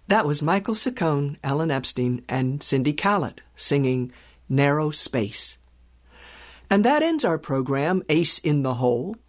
That was Michael Saccone, Alan Epstein, and Cindy Callett singing Narrow Space. And that ends our program, Ace in the Hole.